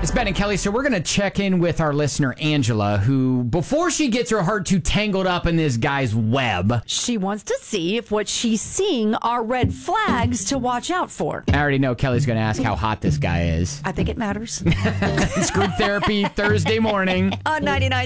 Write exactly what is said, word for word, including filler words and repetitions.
It's Ben and Kelly, so we're going to check in with our listener, Angela, who, before she gets her heart too tangled up in this guy's web, she wants to see if what she's seeing are red flags to watch out for. I already know Kelly's going to ask how hot this guy is. I think it matters. It's Group Therapy Thursday morning. On ninety-nine